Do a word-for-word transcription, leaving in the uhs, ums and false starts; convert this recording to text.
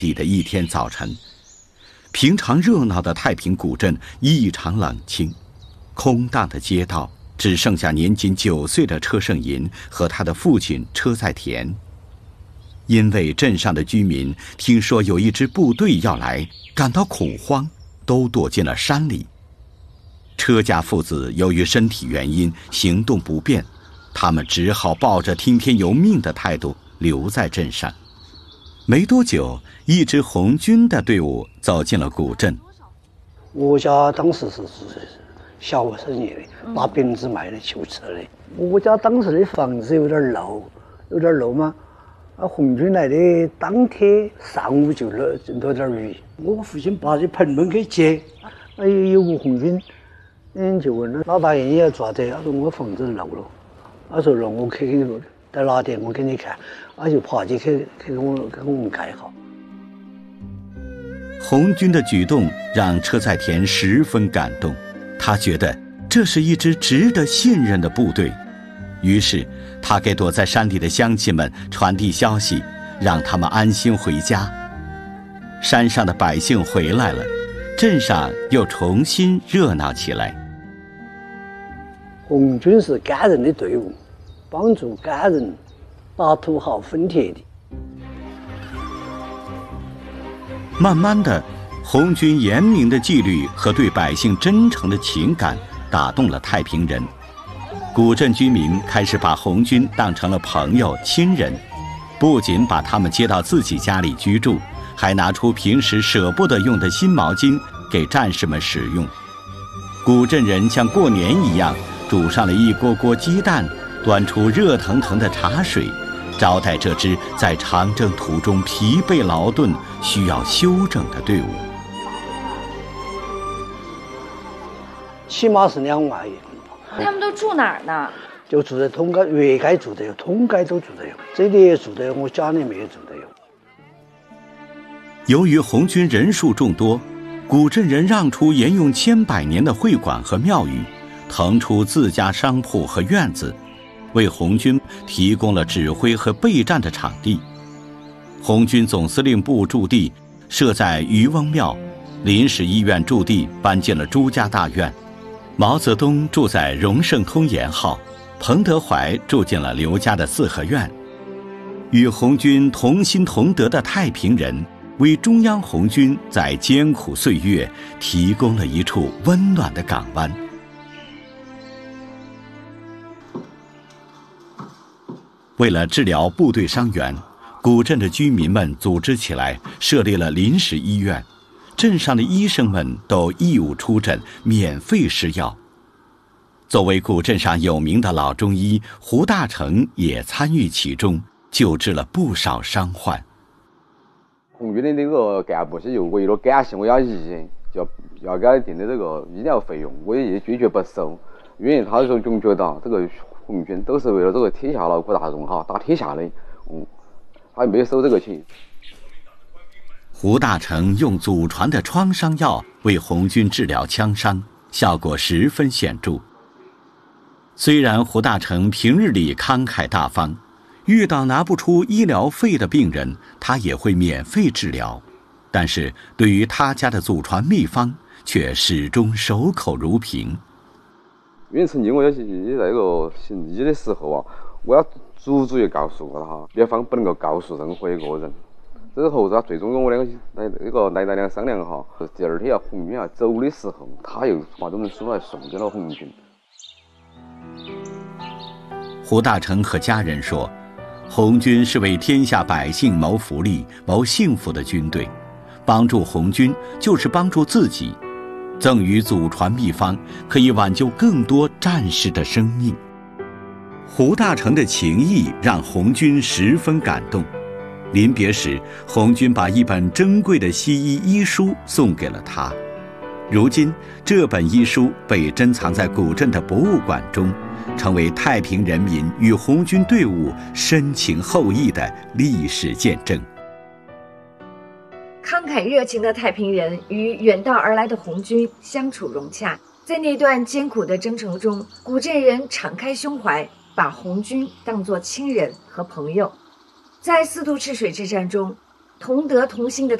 底的一天早晨，平常热闹的太平古镇异常冷清，空荡的街道只剩下年仅九岁的车胜银和他的父亲车在田。因为镇上的居民听说有一支部队要来，感到恐慌，都躲进了山里。车家父子由于身体原因行动不便，他们只好抱着听天由命的态度留在镇上。没多久，一支红军的队伍走进了古镇。 我家当时是小生意的，把饼子卖的求吃的。我家当时的房子有点漏，有点漏嘛。啊，红军来的当天上午就落落点雨，我父亲把这盆门给接，哎，有个红军，嗯，就问了老大爷你要做啥子？他说我房子漏了，他说让我去给你到哪点我给你看，他就爬起去去给我给我们盖好。 红军的举动让车在田十分感动，他觉得这是一支值得信任的部队。于是他给躲在山里的乡亲们传递消息，让他们安心回家。山上的百姓回来了，镇上又重新热闹起来。 红军是感人的队伍，帮助感人，打土豪分田地。 慢慢的，红军严明的纪律和对百姓真诚的情感打动了太平人。古镇居民开始把红军当成了朋友亲人，不仅把他们接到自己家里居住，还拿出平时舍不得用的新毛巾给战士们使用。古镇人像过年一样煮上了一锅锅鸡蛋，端出热腾腾的茶水，招待这支在长征途中疲惫劳顿需要休整的队伍。 起码是两万人。 他们都住哪儿呢？ 就住在通街，越街住的有，通街都住的有，这里也住的有，我家里面也住的有。 由于红军人数众多，古镇人让出沿用千百年的会馆和庙宇，腾出自家商铺和院子，为红军提供了指挥和备战的场地。红军总司令部驻地设在渔翁庙，临时医院驻地搬进了朱家大院。毛泽东住在荣盛通沿号，彭德怀住进了刘家的四合院。与红军同心同德的太平人，为中央红军在艰苦岁月提供了一处温暖的港湾。为了治疗部队伤员，古镇的居民们组织起来，设立了临时医院。镇上的医生们都义务出诊，免费施药。作为古镇上有名的老中医，胡大成也参与其中，救治了不少伤患。 红军的那个干部是又为了感谢我家姨，就要给他定的这个医疗费用，我也拒绝不收，因为他说总觉得这个红军都是为了这个天下劳苦大众哈，打天下的，嗯，他没有收这个钱。 胡大成用祖传的创伤药为红军治疗枪伤，效果十分显著。虽然胡大成平日里慷慨大方，遇到拿不出医疗费的病人，他也会免费治疗，但是对于他家的祖传秘方，却始终守口如瓶。 因为曾经我也是在那个行医的时候啊，我要足足也告诉过他，秘方不能够告诉任何一个人。之后他最终跟我两个来那个来大娘商量哈，第二天啊红军啊走的时候，他又把这本书来送给了红军。 胡大成和家人说，红军是为天下百姓谋福利、谋幸福的军队，帮助红军就是帮助自己，赠予祖传秘方，可以挽救更多战士的生命。胡大成的情谊让红军十分感动。临别时，红军把一本珍贵的西医医书送给了他。如今，这本医书被珍藏在古镇的博物馆中，成为太平人民与红军队伍深情厚谊的历史见证。 慷慨热情的太平人与远道而来的红军相处融洽，在那段艰苦的征程中，古镇人敞开胸怀，把红军当作亲人和朋友。在四渡赤水之战中， 同德同心的